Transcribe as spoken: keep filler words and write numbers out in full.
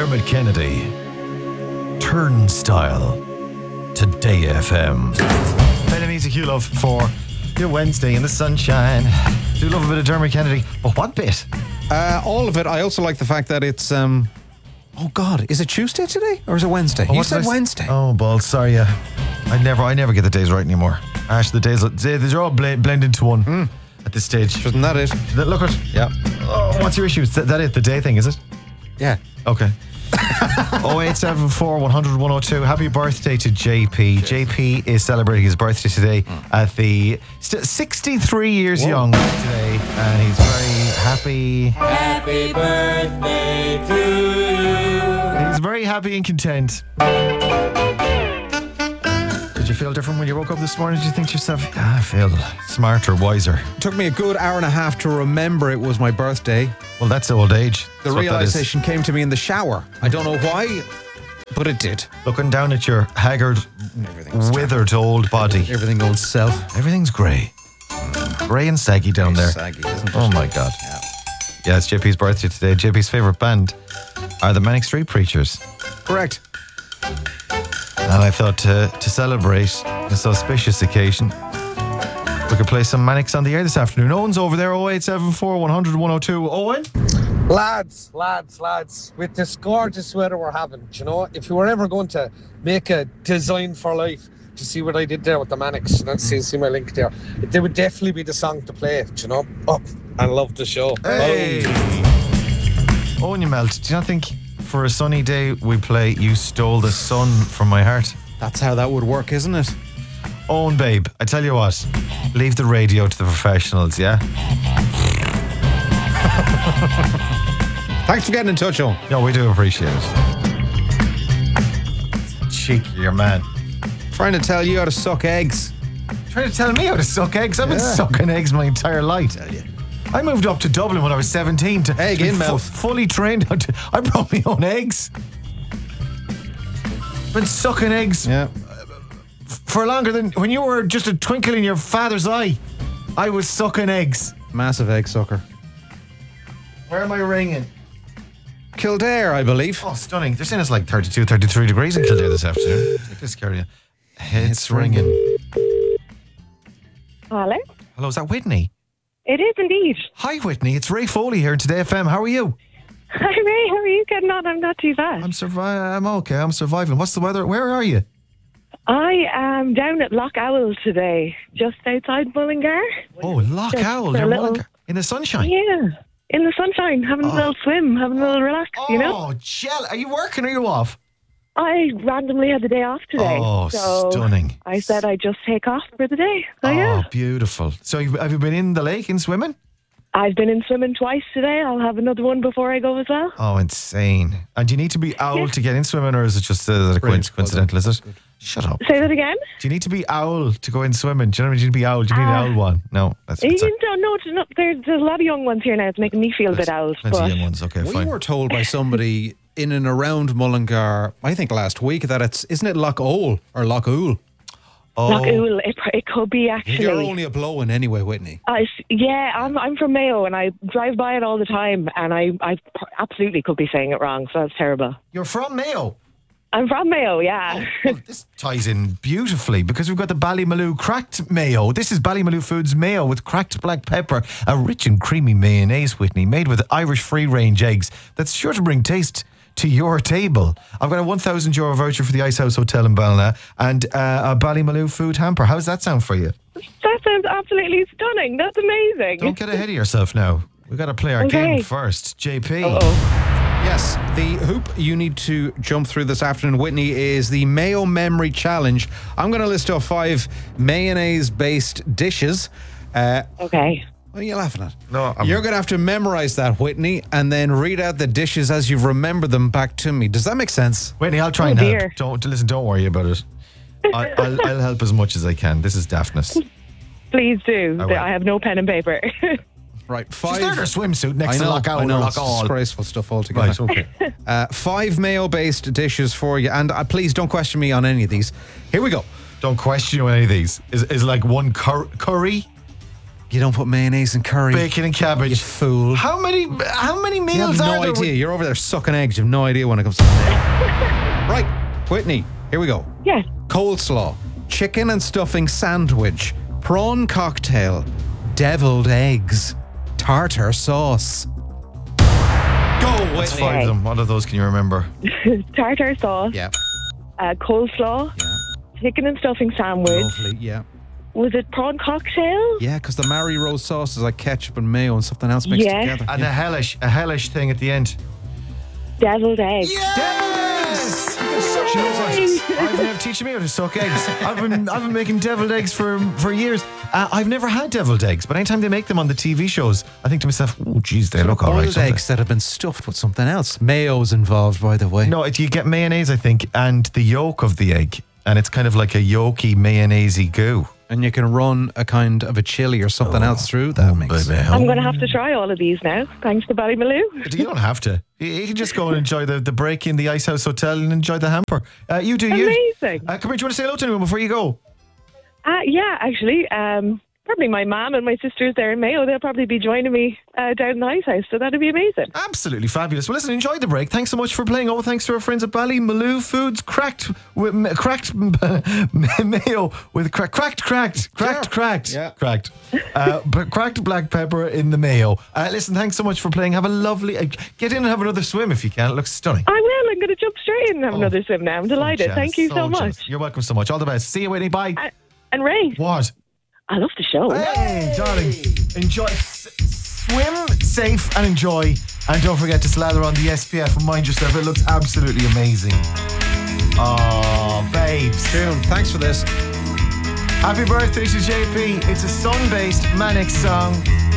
Dermot Kennedy. Turnstile. Today F M. Play the music you love for your Wednesday in the sunshine. Do love a bit of Dermot Kennedy. But what bit? Uh, all of it. I also like the fact that it's... Um, oh, God. Is it Tuesday today? Or is it Wednesday? Oh, you what said did I s- Wednesday. Oh, balls. Sorry, yeah. I never I never get the days right anymore. Ash, the days, they're all blend, blend into one mm. at this stage. Isn't that it? Look at Yeah. Oh, what's your issue? Is that, that it? The day thing, is it? Yeah. Okay. oh eight seven four, one hundred, one oh two. Happy birthday to J P. J P is celebrating his birthday today mm. at the st- sixty-three years Whoa. young today, and he's very happy. Happy birthday to you. He's very happy and content. Did you feel different when you woke up this morning? Did you think to yourself, ah, I feel smarter, wiser? It took me a good hour and a half to remember it was my birthday. Well, that's old age. The that's realization came to me in the shower. I don't know why, but it did. Looking down at your haggard, withered old body. Everything going south. Everything's grey. Grey and saggy down there. Saggy, isn't it? Oh my God. Yeah. Yeah, it's J P's birthday today. J P's favourite band are the Manic Street Preachers. Correct. And I thought to, to celebrate this auspicious occasion, we could play some Manics on the air this afternoon. Owen's over there, oh eight seven four, one hundred, one oh two. Owen? Lads, lads, lads, with this gorgeous weather we're having, do you know, if you were ever going to make a design for life, to see what I did there with the Manics, and see, see my link there, they would definitely be the song to play, do you know? Up and love the show. Hey! Boom. Owen, you melt. Do you not think for a sunny day we play You Stole the Sun from My Heart? That's how that would work, isn't it? Owen, babe, I tell you what, leave the radio to the professionals, yeah? Thanks for getting in touch, Owen. No, we do appreciate it. Cheeky, your man. Trying to tell you how to suck eggs. Trying to tell me how to suck eggs? I've been Yeah. sucking eggs my entire life. I moved up to Dublin when I was seventeen to Egg be in fu- mouth. fully trained. How to, I brought my own eggs. Been sucking eggs Yeah. for longer than when you were just a twinkle in your father's eye. I was sucking eggs. Massive egg sucker. Where am I ringing? Kildare, I believe. Oh, stunning. They're saying it's like thirty-two, thirty-three degrees in Kildare this afternoon. Take this, Carrie. It's ringing. Hello? Hello, is that Whitney? It is indeed. Hi, Whitney. It's Ray Foley here in Today F M. How are you? Hi, Ray. How are you getting on? I'm not too bad. I'm survi- I'm okay. I'm surviving. What's the weather? Where are you? I am down at Loch Owl today, just outside Mullingar. Oh, Loch Just Owl. a You're little- Mullingar. In the sunshine. Yeah, in the sunshine, having Oh. a little swim, having a little relax, you know? Oh, Jell. Are you working or are you off? I randomly had the day off today. Oh, so stunning. I said I'd just take off for the day. So, Oh, yeah. beautiful. So you've, have you been in the lake and swimming? I've been in swimming twice today. I'll have another one before I go as well. Oh, insane. And do you need to be owl Yeah. to get in swimming, or is it just uh, is it a Brilliant. coinc- coincidental, is it? Shut up. Say that again? Do you need to be owl to go in swimming? Do you know what I mean? Do you need to be owl? Do you need Uh, an owl one? No, that's You that's a- don't know. it's not- There's, there's a lot of young ones here now. It's making me feel a bit old. plenty But of young ones. Okay, We fine. were told by somebody in and around Mullingar, I think last week, that it's, isn't it Loch Owl or Loch Owl? Oh, Loch Owl, it, it could be actually. You're only a blowing anyway, Whitney. I s yeah, I'm I'm from Mayo and I drive by it all the time, and I I pr- absolutely could be saying it wrong, so that's terrible. you're from Mayo. I'm from Mayo, yeah. Well, this ties in beautifully because we've got the Ballymaloo cracked mayo. This is Ballymaloo Foods mayo with cracked black pepper, a rich and creamy mayonnaise, Whitney, made with Irish free-range eggs that's sure to bring taste to your table. I've got a one thousand euro voucher for the Ice House Hotel in Ballina and uh, a Ballymaloo food hamper. How does that sound for you? That sounds absolutely stunning. That's amazing. Don't get ahead of yourself now. We've got to play our Okay. game first. J P. Oh, Yes, the hoop you need to jump through this afternoon, Whitney, is the Mayo Memory Challenge. I'm going to list off five mayonnaise-based dishes. Uh, okay. what are you laughing at? No, I'm- You're going to have to memorize that, Whitney, and then read out the dishes as you remember them back to me. Does that make sense? Whitney, I'll try Oh, and dear. help. Don't listen. Don't worry about it. I, I'll, I'll help as much as I can. This is daftness. Please do. I will. I have no pen and paper. Right, She's five. there in her swimsuit next I know, to Loch Owl I or know, Loch it's All. disgraceful stuff altogether. Right, okay. Uh, five mayo-based dishes for you, and uh, please don't question me on any of these. Here we go. Don't question you on any of these. Is is like one cur- curry? You don't put mayonnaise in curry. Bacon and cabbage. You fool. How many how many You meals have are no there? idea. You're over there sucking eggs. You have no idea when it comes to that. Right, Whitney, here we go. Yes. Coleslaw, chicken and stuffing sandwich, prawn cocktail, deviled eggs, tartar sauce. Go, Whitney. That's five of them. What of those can you remember? Tartar sauce, Yeah, uh, coleslaw, yeah. chicken and stuffing sandwich. Lovely, yeah. Was it prawn cocktail? Yeah, because the Mary Rose sauce is like ketchup and mayo and something else mixed Yeah. together. And a hellish, a hellish thing at the end. Deviled eggs. Yes! Do you know what? I've been teaching me how to suck eggs. I've been I've been making deviled eggs for for years. Uh, I've never had deviled eggs, but anytime they make them on the T V shows, I think to myself, "Oh, geez, they look all right." Boiled don't they?" eggs that have been stuffed with something else. Mayo's involved, by the way. No, it- you get mayonnaise, I think, and the yolk of the egg, and it's kind of like a yolky mayonnaisey goo. And you can run a kind of a chili or something else through that mix. Baby, I'm going to have to try all of these now, thanks to Ballymaloo. You don't have to. You you can just go and enjoy the, the break in the Ice House Hotel and enjoy the hamper. Uh, you do you. Amazing. Uh, come here, do you want to say hello to anyone before you go? Uh, yeah, actually, um, probably my mum and my sisters there in Mayo. They'll probably be joining me uh, down in the Ice House, so that'd be amazing. Absolutely fabulous. Well, listen, enjoy the break. Thanks so much for playing. Oh, thanks to our friends at Ballymaloo Foods. Cracked, with, m- cracked mayo with cra- cracked, cracked, cracked, Yeah. cracked, Yeah. cracked, uh, b- cracked black pepper in the mayo. Uh, listen, thanks so much for playing. Have a lovely. Uh, get in and have another swim if you can. It looks stunning. I will. I'm going to jump straight in and have Oh. another swim now. I'm delighted. Jealous, Thank you so, jealous. much. You're welcome so much. All the best. See you, Whitney. Bye. Uh, and Ray, What? I love the show. Hey, darling. Enjoy. S- swim safe and enjoy. And don't forget to slather on the S P F and mind yourself. It looks absolutely amazing. Oh, babes. June, thanks for this. Happy birthday to J P. It's a sun-based Manic song.